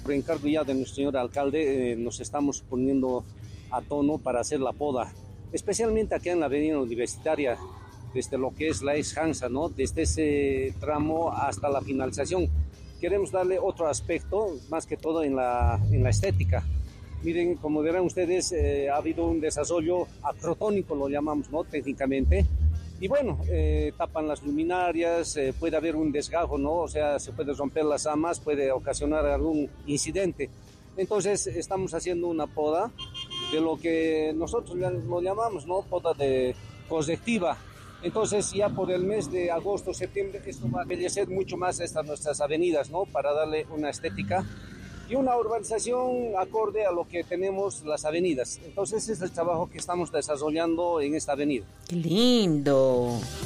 por encargo ya de nuestro señor alcalde, nos estamos poniendo a tono para hacer la poda, especialmente aquí en la avenida Universitaria, desde lo que es la ex Hansa, ¿no? Desde ese tramo hasta la finalización. Queremos darle otro aspecto, más que todo en la estética. Miren, como verán ustedes, ha habido un desarrollo acrotónico, lo llamamos, ¿no? Técnicamente. Y bueno, tapan las luminarias, puede haber un desgajo, ¿no? O sea, se puede romper las amas, puede ocasionar algún incidente. Entonces, estamos haciendo una poda de lo que nosotros lo llamamos, ¿no? Poda de correctiva. Entonces, ya por el mes de agosto, septiembre, esto va a embellecer mucho más estas nuestras avenidas, ¿no? Para darle una estética y una urbanización acorde a lo que tenemos las avenidas. Entonces, ese es el trabajo que estamos desarrollando en esta avenida. ¡Qué lindo!